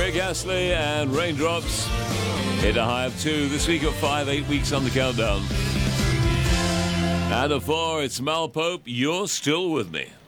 Rick Astley and Raindrops. Hit a high of 2 this week at 5, 8 weeks on the countdown. And at 4, it's Mal Pope, You're Still With Me.